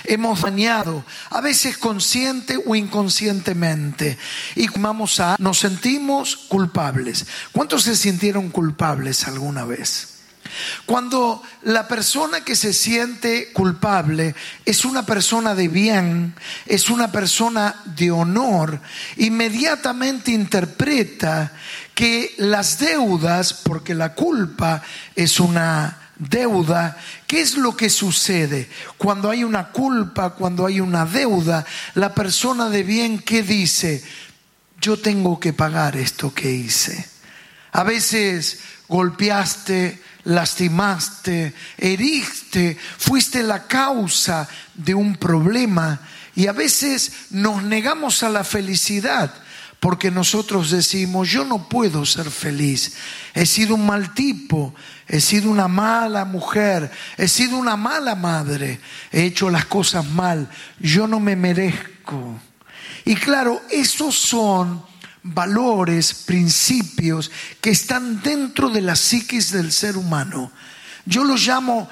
hemos dañado, a veces consciente o inconscientemente, y nos sentimos culpables. ¿Cuántos se sintieron culpables alguna vez? Cuando la persona que se siente culpable es una persona de bien, es una persona de honor, inmediatamente interpreta que las deudas, porque la culpa es una deuda. ¿Qué es lo que sucede? Cuando hay una culpa, cuando hay una deuda, la persona de bien, ¿qué dice? Yo tengo que pagar esto que hice. A veces golpeaste, lastimaste, heriste, fuiste la causa de un problema, y a veces nos negamos a la felicidad porque nosotros decimos: yo no puedo ser feliz, he sido un mal tipo, he sido una mala mujer, he sido una mala madre, he hecho las cosas mal, yo no me merezco. Y claro, esos son valores, principios que están dentro de la psiquis del ser humano. Yo los llamo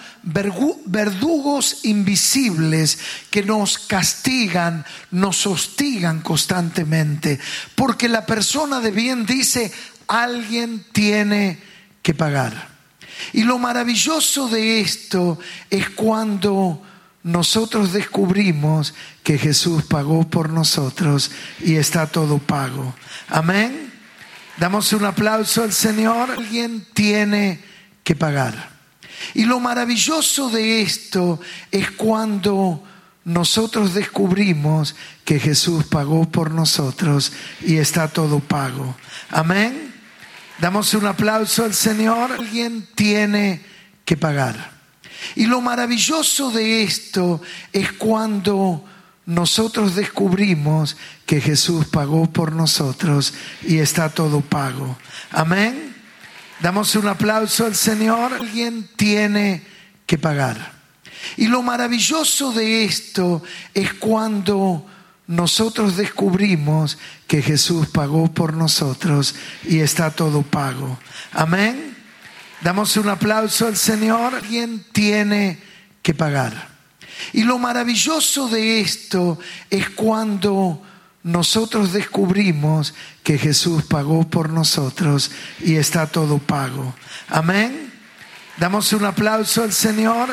verdugos invisibles que nos castigan, nos hostigan constantemente, porque la persona de bien dice: alguien tiene que pagar. Y lo maravilloso de esto es cuando nosotros descubrimos que Jesús pagó por nosotros y está todo pago. Amén. Damos un aplauso al Señor. Alguien tiene que pagar. Y lo maravilloso de esto es cuando nosotros descubrimos que Jesús pagó por nosotros y está todo pago. Amén. Damos un aplauso al Señor. Alguien tiene que pagar. Y lo maravilloso de esto es cuando nosotros descubrimos que Jesús pagó por nosotros y está todo pago. Amén. Damos un aplauso al Señor. Alguien tiene que pagar. Y lo maravilloso de esto es cuando nosotros descubrimos que Jesús pagó por nosotros y está todo pago. Amén. Damos un aplauso al Señor. Alguien tiene que pagar. Y lo maravilloso de esto es cuando nosotros descubrimos que Jesús pagó por nosotros y está todo pago. Amén. Damos un aplauso al Señor.